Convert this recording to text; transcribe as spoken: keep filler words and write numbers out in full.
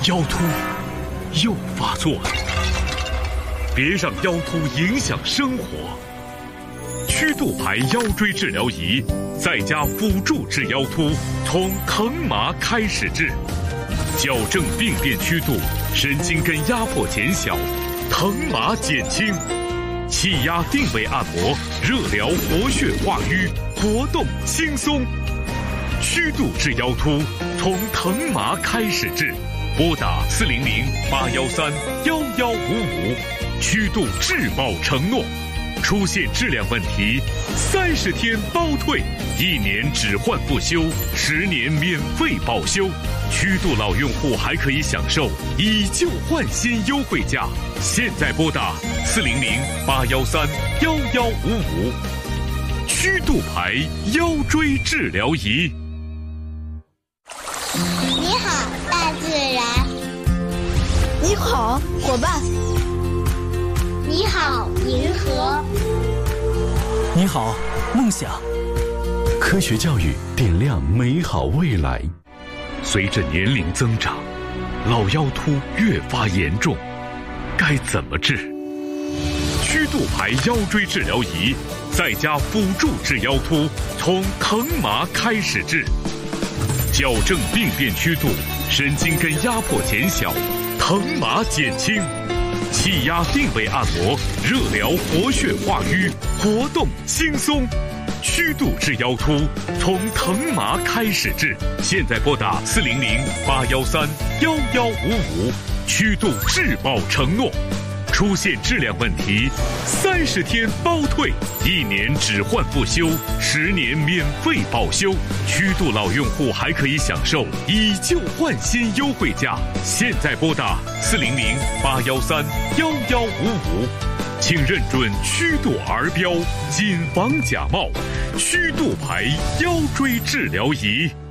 腰突又发作了，别让腰突影响生活。曲度牌腰椎治疗仪在家辅助治腰突，从疼麻开始治，矫正病变曲度，神经根压迫减小，疼麻减轻，气压定位按摩，热疗活血化瘀，活动轻松。曲度治腰突，从疼麻开始治，拨打四零零八幺三幺幺五五，曲度质保承诺。出现质量问题，三十天包退，一年只换不修，十年免费保修。曲度老用户还可以享受以旧换新优惠价。现在拨打四零零八幺三幺幺五五，曲度牌腰椎治疗仪。 你好，大自然。 你好，伙伴。 你好，银河。 你好，梦想。 科学教育点亮美好未来。 随着年龄增长，老腰突越发严重，该怎么治？曲度牌腰椎治疗仪在家辅助治腰突，从疼麻开始治，矫正病变曲度，神经根压迫减小，疼麻减轻，气压定位按摩，热疗活血化瘀，活动轻松。曲度治腰突，从疼麻开始治。现在拨打四零零八幺三幺幺五五，曲度质保承诺。出现质量问题，三十天包退，一年只换不修，十年免费保修。曲度老用户还可以享受以旧换新优惠价。现在拨打四零零八幺三幺幺五五，请认准曲度儿标，谨防假冒。曲度牌腰椎治疗仪。